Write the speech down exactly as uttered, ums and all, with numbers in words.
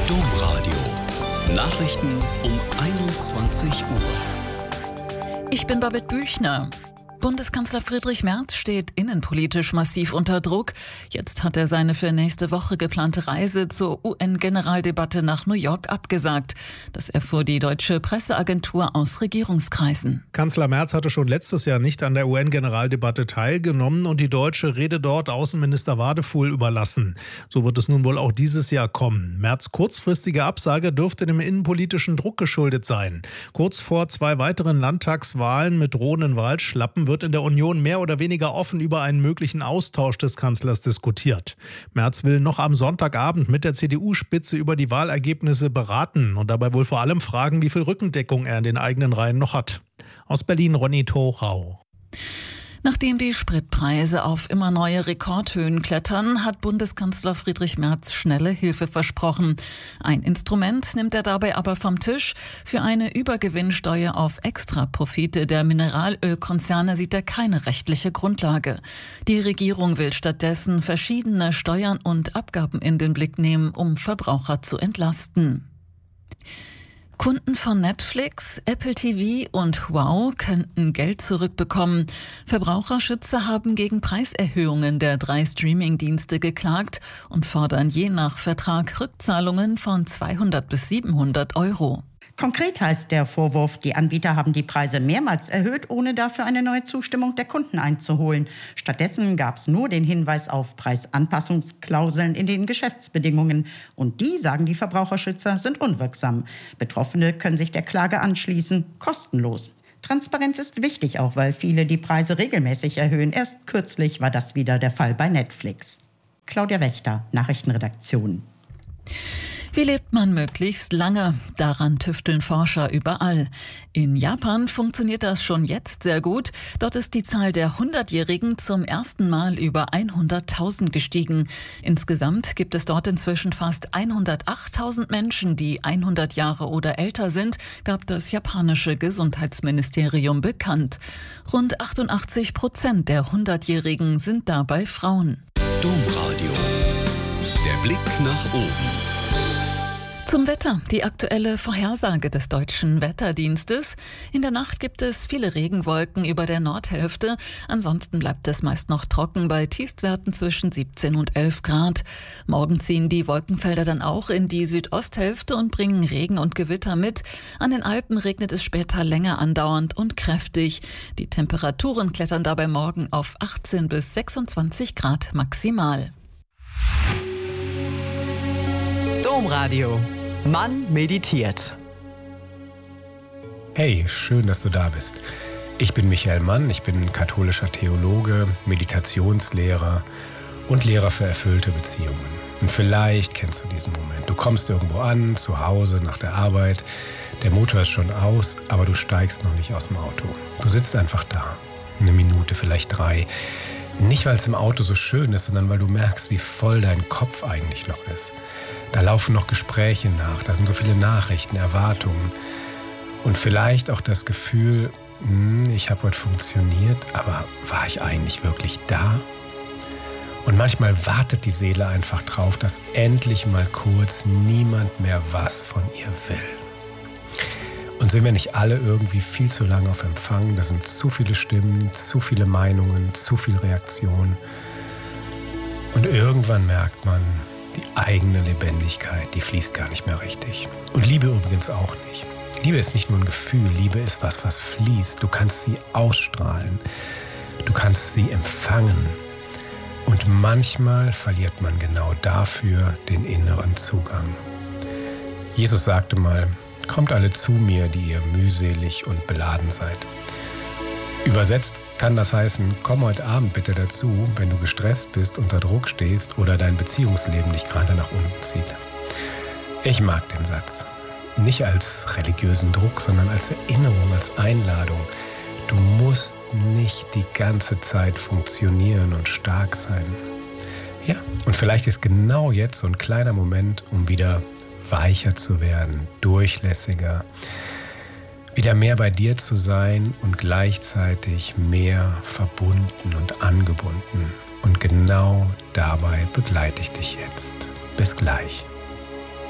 Domradio. Nachrichten um einundzwanzig Uhr. Ich bin Babette Büchner. Bundeskanzler Friedrich Merz steht innenpolitisch massiv unter Druck. Jetzt hat er seine für nächste Woche geplante Reise zur U N-Generaldebatte nach New York abgesagt. Das erfuhr die deutsche Presseagentur aus Regierungskreisen. Kanzler Merz hatte schon letztes Jahr nicht an der U N-Generaldebatte teilgenommen und die deutsche Rede dort Außenminister Wadefuhl überlassen. So wird es nun wohl auch dieses Jahr kommen. Merz' kurzfristige Absage dürfte dem innenpolitischen Druck geschuldet sein. Kurz vor zwei weiteren Landtagswahlen mit drohenden Wahlschlappen wird in der Union mehr oder weniger offen über einen möglichen Austausch des Kanzlers diskutiert. Merz will noch am Sonntagabend mit der C D U-Spitze über die Wahlergebnisse beraten und dabei wohl vor allem fragen, wie viel Rückendeckung er in den eigenen Reihen noch hat. Aus Berlin Ronny Thorau. Nachdem die Spritpreise auf immer neue Rekordhöhen klettern, hat Bundeskanzler Friedrich Merz schnelle Hilfe versprochen. Ein Instrument nimmt er dabei aber vom Tisch. Für eine Übergewinnsteuer auf Extraprofite der Mineralölkonzerne sieht er keine rechtliche Grundlage. Die Regierung will stattdessen verschiedene Steuern und Abgaben in den Blick nehmen, um Verbraucher zu entlasten. Kunden von Netflix, Apple T V und Wow könnten Geld zurückbekommen. Verbraucherschützer haben gegen Preiserhöhungen der drei Streaming-Dienste geklagt und fordern je nach Vertrag Rückzahlungen von zweihundert bis siebenhundert Euro. Konkret heißt der Vorwurf, die Anbieter haben die Preise mehrmals erhöht, ohne dafür eine neue Zustimmung der Kunden einzuholen. Stattdessen gab es nur den Hinweis auf Preisanpassungsklauseln in den Geschäftsbedingungen. Und die, sagen die Verbraucherschützer, sind unwirksam. Betroffene können sich der Klage anschließen, kostenlos. Transparenz ist wichtig, auch weil viele die Preise regelmäßig erhöhen. Erst kürzlich war das wieder der Fall bei Netflix. Claudia Wächter, Nachrichtenredaktion. Wie lebt man möglichst lange? Daran tüfteln Forscher überall. In Japan funktioniert das schon jetzt sehr gut. Dort ist die Zahl der hundertjährigen zum ersten Mal über hunderttausend gestiegen. Insgesamt gibt es dort inzwischen fast hundertachttausend Menschen, die hundert Jahre oder älter sind, gab das japanische Gesundheitsministerium bekannt. Rund achtundachtzig Prozent der hundertjährigen sind dabei Frauen. Domradio. Der Blick nach oben. Zum Wetter, die aktuelle Vorhersage des Deutschen Wetterdienstes. In der Nacht gibt es viele Regenwolken über der Nordhälfte. Ansonsten bleibt es meist noch trocken bei Tiefstwerten zwischen siebzehn und elf Grad. Morgen ziehen die Wolkenfelder dann auch in die Südosthälfte und bringen Regen und Gewitter mit. An den Alpen regnet es später länger andauernd und kräftig. Die Temperaturen klettern dabei morgen auf achtzehn bis sechsundzwanzig Grad maximal. Domradio. Mann meditiert. Hey, schön, dass du da bist. Ich bin Michael Mann, ich bin katholischer Theologe, Meditationslehrer und Lehrer für erfüllte Beziehungen. Und vielleicht kennst du diesen Moment. Du kommst irgendwo an, zu Hause, nach der Arbeit, der Motor ist schon aus, aber du steigst noch nicht aus dem Auto. Du sitzt einfach da, eine Minute, vielleicht drei. Nicht, weil es im Auto so schön ist, sondern weil du merkst, wie voll dein Kopf eigentlich noch ist. Da laufen noch Gespräche nach, da sind so viele Nachrichten, Erwartungen und vielleicht auch das Gefühl, ich habe heute funktioniert, aber war ich eigentlich wirklich da? Und manchmal wartet die Seele einfach drauf, dass endlich mal kurz niemand mehr was von ihr will. Und sind wir nicht alle irgendwie viel zu lange auf Empfang? Da sind zu viele Stimmen, zu viele Meinungen, zu viel Reaktion. Und irgendwann merkt man, die eigene Lebendigkeit, die fließt gar nicht mehr richtig. Und Liebe übrigens auch nicht. Liebe ist nicht nur ein Gefühl, Liebe ist was, was fließt. Du kannst sie ausstrahlen, du kannst sie empfangen. Und manchmal verliert man genau dafür den inneren Zugang. Jesus sagte mal, kommt alle zu mir, die ihr mühselig und beladen seid. Übersetzt kann das heißen, komm heute Abend bitte dazu, wenn du gestresst bist, unter Druck stehst oder dein Beziehungsleben dich gerade nach unten zieht. Ich mag den Satz. Nicht als religiösen Druck, sondern als Erinnerung, als Einladung. Du musst nicht die ganze Zeit funktionieren und stark sein. Ja, und vielleicht ist genau jetzt so ein kleiner Moment, um wieder weicher zu werden, durchlässiger, wieder mehr bei dir zu sein und gleichzeitig mehr verbunden und angebunden. Und genau dabei begleite ich dich jetzt. Bis gleich.